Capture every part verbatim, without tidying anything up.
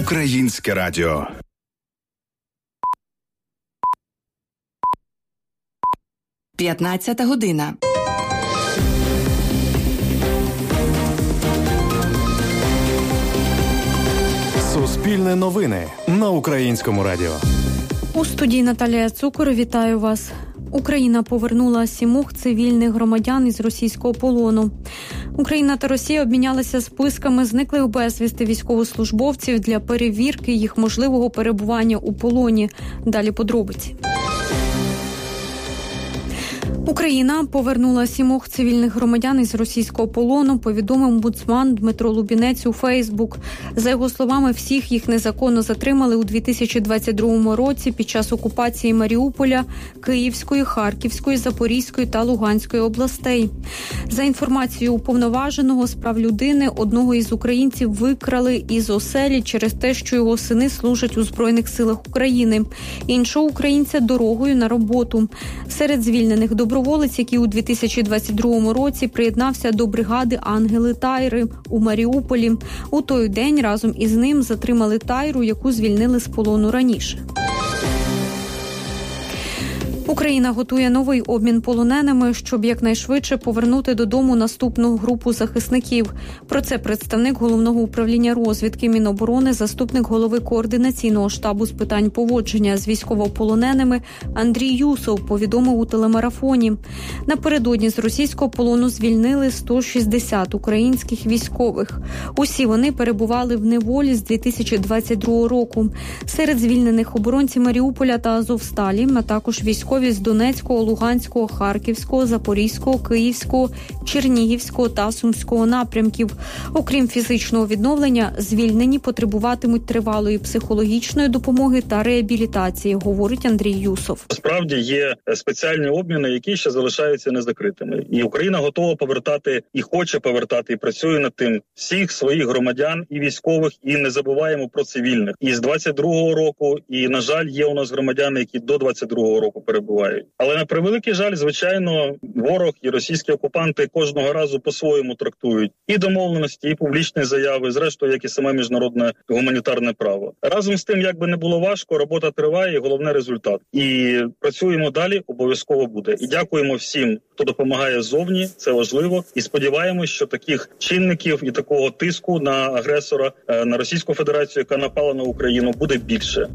Українське радіо. п'ятнадцята година. Суспільне новини на Українському радіо. У студії Наталія Цукор. Вітаю вас. Україна повернула сімох цивільних громадян із російського полону. Україна та Росія обмінялися списками зниклих безвісти військовослужбовців для перевірки їх можливого перебування у полоні. Далі подробиці. Україна повернула сімох цивільних громадян із російського полону, повідомив омбудсман Дмитро Лубінець у Фейсбук. За його словами, всіх їх незаконно затримали у дві тисячі двадцять другому році під час окупації Маріуполя, Київської, Харківської, Запорізької та Луганської областей. За інформацією уповноваженого з прав людини, одного із українців викрали із оселі через те, що його сини служать у Збройних силах України. Іншого українця дорогою на роботу. Серед звільнених добровольців Доброволець, який у дві тисячі двадцять другому році приєднався до бригади «Ангели Тайри» у Маріуполі. У той день разом із ним затримали Тайру, яку звільнили з полону раніше. Україна готує новий обмін полоненими, щоб якнайшвидше повернути додому наступну групу захисників. Про це представник Головного управління розвідки Міноборони, заступник голови координаційного штабу з питань поводження з військовополоненими Андрій Юсов повідомив у телемарафоні. Напередодні з російського полону звільнили сто шістдесят українських військових. Усі вони перебували в неволі з дві тисячі двадцять другого року. Серед звільнених оборонці Маріуполя та Азовсталі, а також військові з Донецького, Луганського, Харківського, Запорізького, Київського, Чернігівського та Сумського напрямків. Окрім фізичного відновлення, звільнені потребуватимуть тривалої психологічної допомоги та реабілітації, говорить Андрій Юсов. Справді є спеціальні обміни, які ще залишаються незакритими. І Україна готова повертати, і хоче повертати, і працює над тим всіх своїх громадян і військових, і не забуваємо про цивільних. І з двадцять другого року, і, на жаль, є у нас громадяни, які до двадцять другого року перебувають. Але на превеликий жаль, звичайно, ворог і російські окупанти кожного разу по-своєму трактують і домовленості, і публічні заяви, зрештою, як і саме міжнародне гуманітарне право. Разом з тим, як би не було важко, робота триває, і головне – результат. І працюємо далі, обов'язково буде. І дякуємо всім, хто допомагає ззовні, це важливо. І сподіваємось, що таких чинників і такого тиску на агресора, на Російську Федерацію, яка напала на Україну, буде більше.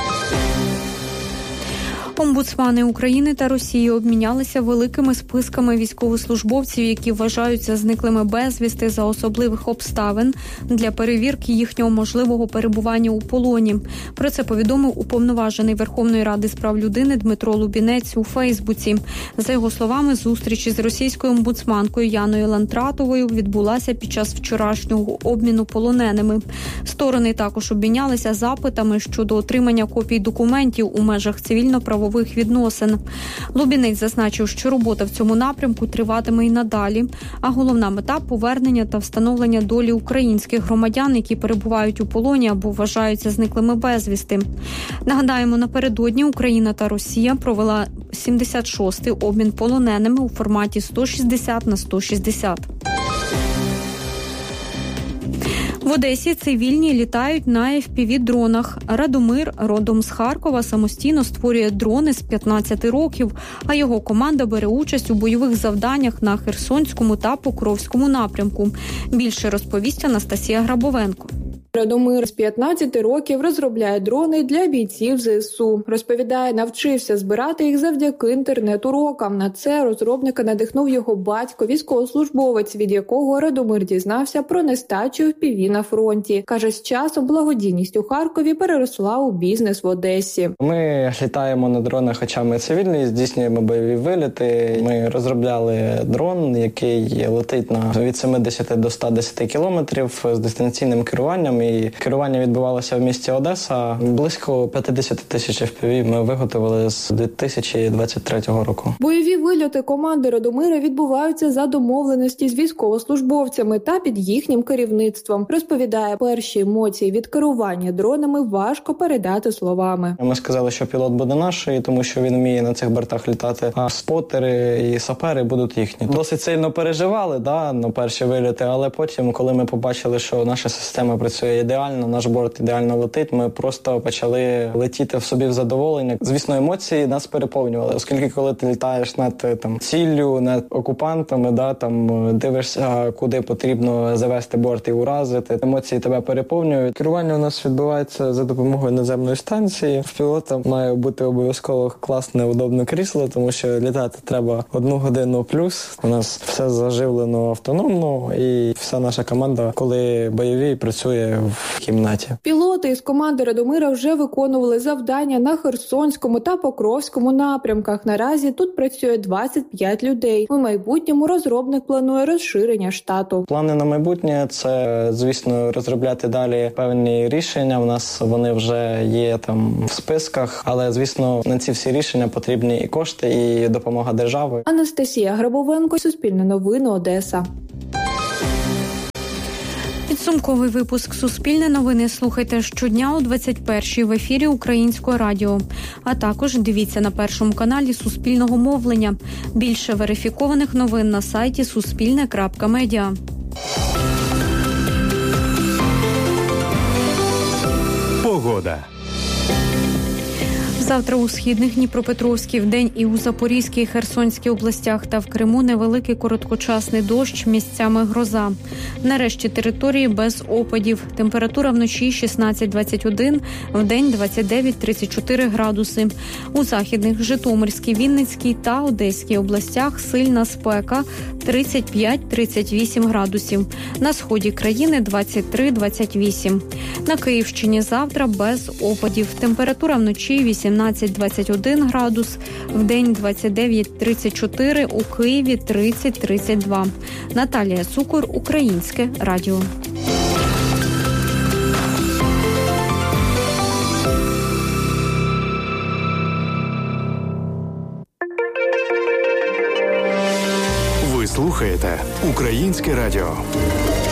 Омбудсмани України та Росії обмінялися великими списками військовослужбовців, які вважаються зниклими безвісти за особливих обставин для перевірки їхнього можливого перебування у полоні. Про це повідомив уповноважений Верховної Ради з прав людини Дмитро Лубінець у Фейсбуці. За його словами, зустріч із російською омбудсманкою Яною Лантратовою відбулася під час вчорашнього обміну полоненими. Сторони також обмінялися запитами щодо отримання копій документів у межах цивільно-правових відносин. Лубінець зазначив, що робота в цьому напрямку триватиме і надалі, а головна мета – повернення та встановлення долі українських громадян, які перебувають у полоні або вважаються зниклими безвісти. Нагадаємо, напередодні Україна та Росія провела сімдесят шостий обмін полоненими у форматі сто шістдесят на сто шістдесят. В Одесі цивільні літають на еф пі ві-дронах. Радомир, родом з Харкова, самостійно створює дрони з п'ятнадцяти років, а його команда бере участь у бойових завданнях на Херсонському та Покровському напрямку. Більше розповість Анастасія Грабовенко. Радомир з п'ятнадцяти років розробляє дрони для бійців зе ес у. Розповідає, навчився збирати їх завдяки інтернет-урокам. На це розробника надихнув його батько, військовослужбовець, від якого Радомир дізнався про нестачу еф пі ві на фронті. Каже, з часом благодійність у Харкові переросла у бізнес в Одесі. Ми літаємо на дронах, хоча ми цивільні, здійснюємо бойові виліти. Ми розробляли дрон, який летить на від сімдесят до ста десяти кілометрів з дистанційним керуванням. І керування відбувалося в місті Одеса. Близько п'ятдесят тисяч еф пі ві ми виготовили з дві тисячі двадцять третього року. Бойові вильоти команди Радомира відбуваються за домовленості з військовослужбовцями та під їхнім керівництвом. Розповідає, перші емоції від керування дронами важко передати словами. Ми сказали, що пілот буде наш, тому що він вміє на цих бортах літати, а спотери і сапери будуть їхні. Досить сильно переживали, да, на перші вильоти, але потім, коли ми побачили, що наша система працює все ідеально, наш борт ідеально летить. Ми просто почали летіти в собі в задоволення. Звісно, емоції нас переповнювали, оскільки коли ти літаєш над там ціллю, над окупантами, да, там дивишся, куди потрібно завести борт і уразити. Емоції тебе переповнюють. Керування у нас відбувається за допомогою наземної станції. В пілота має бути обов'язково класне, удобне крісло, тому що літати треба одну годину плюс. У нас все заживлено автономно, і вся наша команда, коли бойові, працює в кімнаті. Пілоти із команди Радомира вже виконували завдання на Херсонському та Покровському напрямках. Наразі тут працює двадцять п'ять людей. У майбутньому розробник планує розширення штату. Плани на майбутнє – це, звісно, розробляти далі певні рішення. У нас вони вже є там в списках, але, звісно, на ці всі рішення потрібні і кошти, і допомога держави. Анастасія Грабовенко, Суспільне новини, Одеса. Підсумковий випуск «Суспільне новини» слухайте щодня о двадцять першій в ефірі Українського радіо. А також дивіться на Першому каналі Суспільного мовлення. Більше верифікованих новин на сайті суспільне крапка медіа. Погода. Завтра у східних Дніпропетровській, вдень і у Запорізькій, і Херсонській областях та в Криму невеликий короткочасний дощ, місцями гроза. Нарешті території без опадів. Температура вночі шістнадцять двадцять один, вдень двадцять дев'ять тридцять чотири градуси. У західних Житомирській, Вінницькій та Одеській областях сильна спека тридцять п'ять тридцять вісім градусів. На сході країни двадцять три двадцять вісім. На Київщині завтра без опадів. Температура вночі вісімнадцять двадцять один градус, вдень двадцять дев'ять тридцять чотири, у Києві тридцять тридцять два. Наталія Цукор, Українське радіо. Ви слухаєте Українське радіо.